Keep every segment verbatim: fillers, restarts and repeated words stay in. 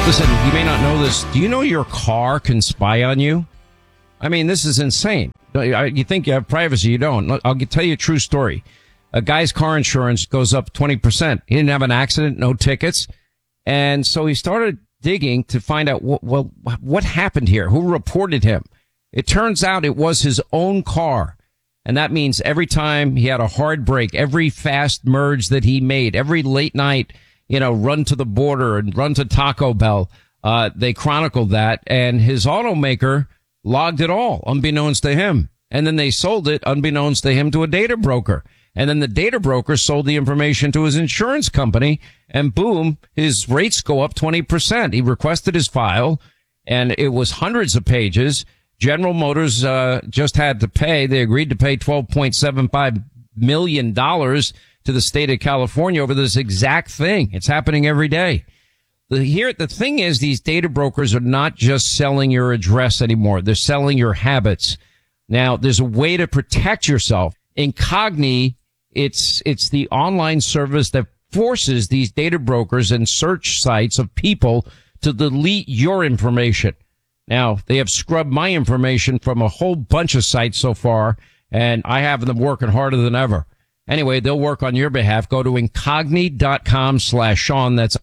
Listen, you may not know this. Do you know your car can spy on you? I mean, this is insane. You think you have privacy. You don't. I'll tell you a true story. A guy's car insurance goes up twenty percent. He didn't have an accident, no tickets. And so he started digging to find out, what, well, what happened here? Who reported him? It turns out it was his own car. And that means every time he had a hard break, every fast merge that he made, every late night, you know, run to the border and run to Taco Bell, uh, they chronicled that. And his automaker logged it all, unbeknownst to him. And then they sold it, unbeknownst to him, to a data broker. And then the data broker sold the information to his insurance company, and boom, his rates go up twenty percent. He requested his file, and it was hundreds of pages. General Motors uh just had to pay, they agreed to pay twelve point seven five million dollars to the state of California over this exact thing. It's happening every day. The, here, the thing is, these data brokers are not just selling your address anymore. They're selling your habits. Now, there's a way to protect yourself. Incogni, it's, it's the online service that forces these data brokers and search sites of people to delete your information. Now, they have scrubbed my information from a whole bunch of sites so far, and I have them working harder than ever. Anyway, they'll work on your behalf. Go to incogni.com slash Sean. That's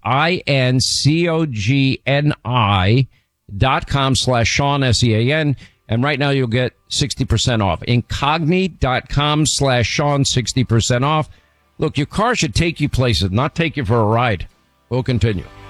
I-N-C-O-G-N-I dot com slash Sean, S E A N. And right now you'll get sixty percent off. Incogni.com slash Sean, sixty percent off. Look, your car should take you places, not take you for a ride. We'll continue.